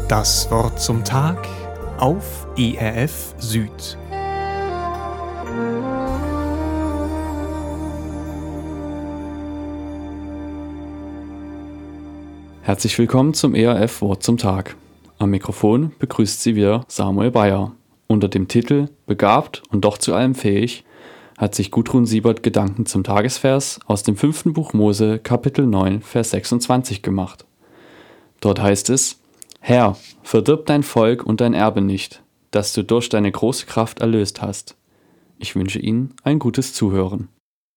Das Wort zum Tag auf ERF Süd. Herzlich willkommen zum ERF Wort zum Tag. Am Mikrofon begrüßt Sie wieder Samuel Bayer. Unter dem Titel »Begabt und doch zu allem fähig« hat sich Gudrun Siebert Gedanken zum Tagesvers aus dem 5. Buch Mose, Kapitel 9, Vers 26 gemacht. Dort heißt es: Herr, verdirb dein Volk und dein Erbe nicht, das du durch deine große Kraft erlöst hast. Ich wünsche Ihnen ein gutes Zuhören.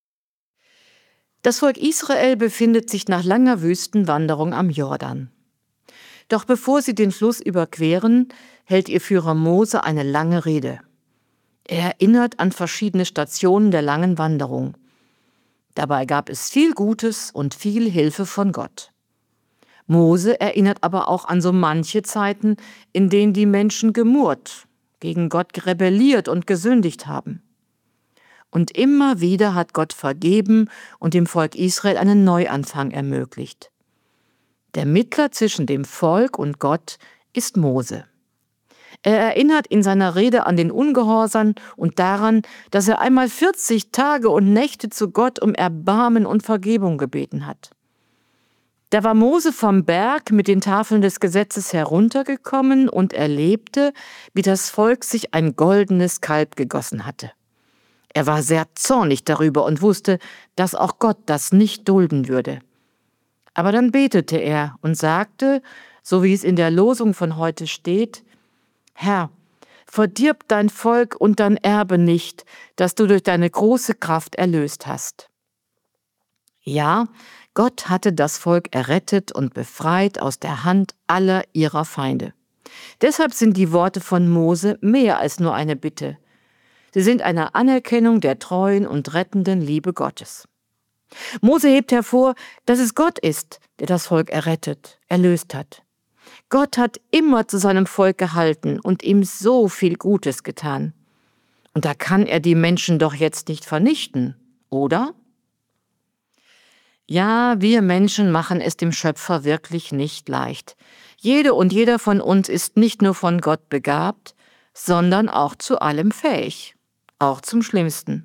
Das Volk Israel befindet sich nach langer Wüstenwanderung am Jordan. Doch bevor sie den Fluss überqueren, hält ihr Führer Mose eine lange Rede. Er erinnert an verschiedene Stationen der langen Wanderung. Dabei gab es viel Gutes und viel Hilfe von Gott. Mose erinnert aber auch an so manche Zeiten, in denen die Menschen gemurrt, gegen Gott rebelliert und gesündigt haben. Und immer wieder hat Gott vergeben und dem Volk Israel einen Neuanfang ermöglicht. Der Mittler zwischen dem Volk und Gott ist Mose. Er erinnert in seiner Rede an den Ungehorsam und daran, dass er einmal 40 Tage und Nächte zu Gott um Erbarmen und Vergebung gebeten hat. Da war Mose vom Berg mit den Tafeln des Gesetzes heruntergekommen und erlebte, wie das Volk sich ein goldenes Kalb gegossen hatte. Er war sehr zornig darüber und wusste, dass auch Gott das nicht dulden würde. Aber dann betete er und sagte, so wie es in der Losung von heute steht: Herr, verdirb dein Volk und dein Erbe nicht, das du durch deine große Kraft erlöst hast. Ja, Gott hatte das Volk errettet und befreit aus der Hand aller ihrer Feinde. Deshalb sind die Worte von Mose mehr als nur eine Bitte. Sie sind eine Anerkennung der treuen und rettenden Liebe Gottes. Mose hebt hervor, dass es Gott ist, der das Volk errettet, erlöst hat. Gott hat immer zu seinem Volk gehalten und ihm so viel Gutes getan. Und da kann er die Menschen doch jetzt nicht vernichten, oder? Ja, wir Menschen machen es dem Schöpfer wirklich nicht leicht. Jede und jeder von uns ist nicht nur von Gott begabt, sondern auch zu allem fähig, auch zum Schlimmsten.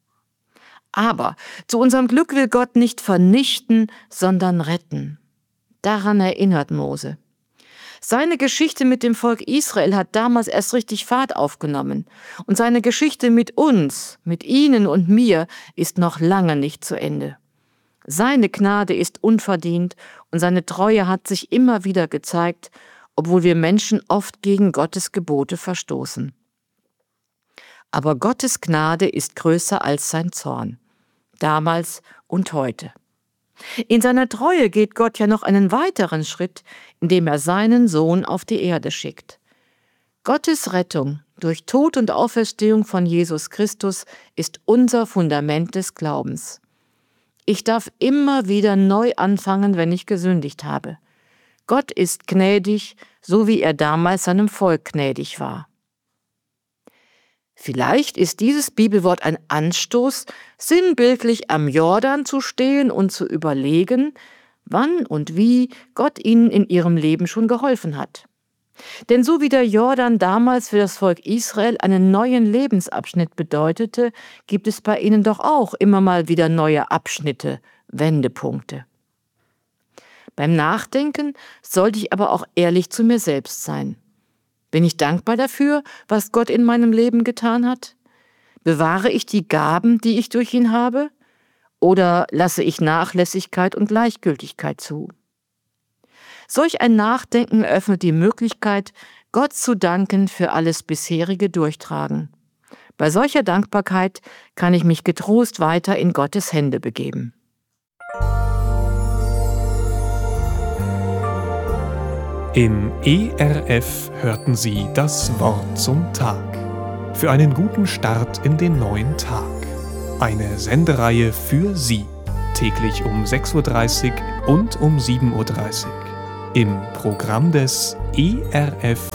Aber zu unserem Glück will Gott nicht vernichten, sondern retten. Daran erinnert Mose. Seine Geschichte mit dem Volk Israel hat damals erst richtig Fahrt aufgenommen. Und seine Geschichte mit uns, mit Ihnen und mir, ist noch lange nicht zu Ende. Seine Gnade ist unverdient und seine Treue hat sich immer wieder gezeigt, obwohl wir Menschen oft gegen Gottes Gebote verstoßen. Aber Gottes Gnade ist größer als sein Zorn, damals und heute. In seiner Treue geht Gott ja noch einen weiteren Schritt, indem er seinen Sohn auf die Erde schickt. Gottes Rettung durch Tod und Auferstehung von Jesus Christus ist unser Fundament des Glaubens. Ich darf immer wieder neu anfangen, wenn ich gesündigt habe. Gott ist gnädig, so wie er damals seinem Volk gnädig war. Vielleicht ist dieses Bibelwort ein Anstoß, sinnbildlich am Jordan zu stehen und zu überlegen, wann und wie Gott ihnen in ihrem Leben schon geholfen hat. Denn so wie der Jordan damals für das Volk Israel einen neuen Lebensabschnitt bedeutete, gibt es bei ihnen doch auch immer mal wieder neue Abschnitte, Wendepunkte. Beim Nachdenken sollte ich aber auch ehrlich zu mir selbst sein. Bin ich dankbar dafür, was Gott in meinem Leben getan hat? Bewahre ich die Gaben, die ich durch ihn habe? Oder lasse ich Nachlässigkeit und Gleichgültigkeit zu? Solch ein Nachdenken eröffnet die Möglichkeit, Gott zu danken für alles bisherige Durchtragen. Bei solcher Dankbarkeit kann ich mich getrost weiter in Gottes Hände begeben. Im ERF hörten Sie das Wort zum Tag. Für einen guten Start in den neuen Tag. Eine Sendereihe für Sie. Täglich um 6:30 Uhr und um 7:30 Uhr. Im Programm des ERF